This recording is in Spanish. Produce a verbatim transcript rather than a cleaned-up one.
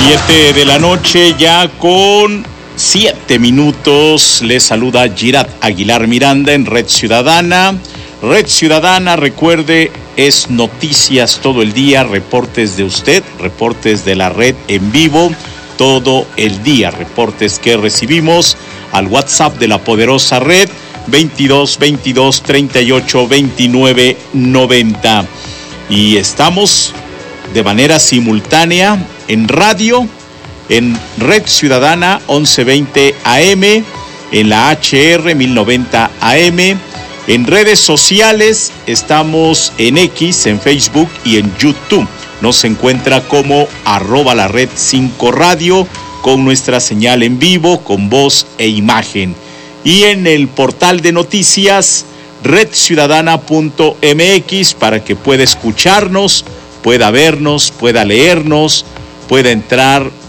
Siete de la noche, ya con siete minutos. Les saluda Girat Aguilar Miranda en Red Ciudadana. Red Ciudadana, recuerde, es noticias todo el día, reportes de usted, reportes de la red en vivo todo el día, reportes que recibimos al WhatsApp de la poderosa red veintidós veintidós treinta y ocho veintinueve noventa. Y estamos de manera simultánea en radio, en Red Ciudadana once veinte A M, en la H R mil noventa A M. En redes sociales estamos en X, en Facebook y en YouTube. Nos encuentra como arroba la red cinco radio, con nuestra señal en vivo, con voz e imagen. Y en el portal de noticias red ciudadana punto m x, para que pueda escucharnos, pueda vernos, pueda leernos, pueda entrar